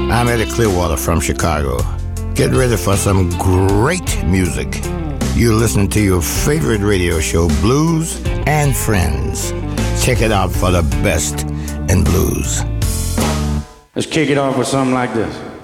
I'm Eddie Clearwater from Chicago. Get ready for some great music. You're listening to your favorite radio show, Blues and Friends. Check it out for the best in blues. Let's kick it off with something like this.